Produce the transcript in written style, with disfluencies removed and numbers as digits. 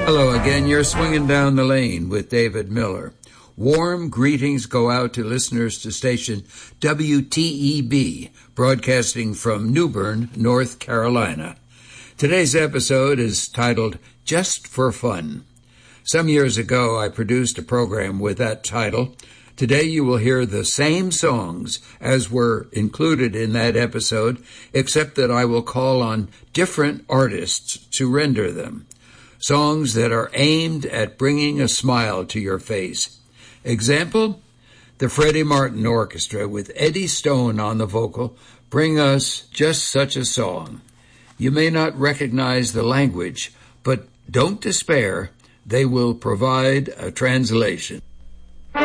Hello again. You're swinging down the lane with David Miller. Warm greetings go out to listeners to station WTEB, broadcasting from New Bern, North Carolina. Today's episode is titled Just for Fun. Some years ago, I produced a program with that title. Today you will hear the same songs as were included in that episode, except that I will call on different artists to render them. Songs that are aimed at bringing a smile to your face. Example, the Freddie Martin Orchestra with Eddie Stone on the vocal bring us Just Such a Song. You may not recognize the language, but don't despair. They will provide a translation.